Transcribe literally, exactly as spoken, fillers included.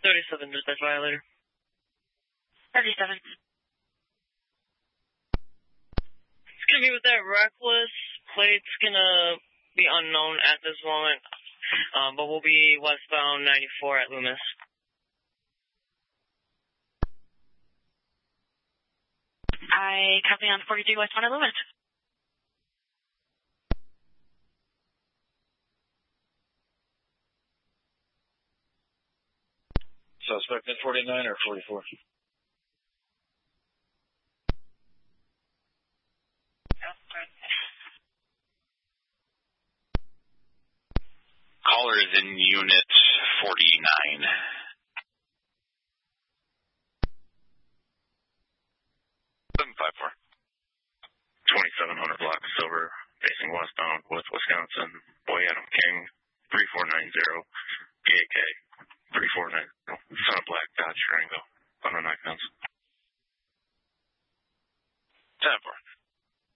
thirty-seven, dispatch violator. thirty-seven. It's going to be with that reckless. Plate's going to be unknown at this moment, um, but we'll be westbound ninety-four at Loomis. I copy on forty-three westbound at Loomis. Suspect at forty-nine or forty-four? Caller is in unit forty-nine. seven five four. twenty-seven hundred block silver, facing westbound with Wisconsin. Boy Adam King, three four nine zero. P A K, three four nine zero. Son of Black, Dodge Durango. Under nine pounds. ten four.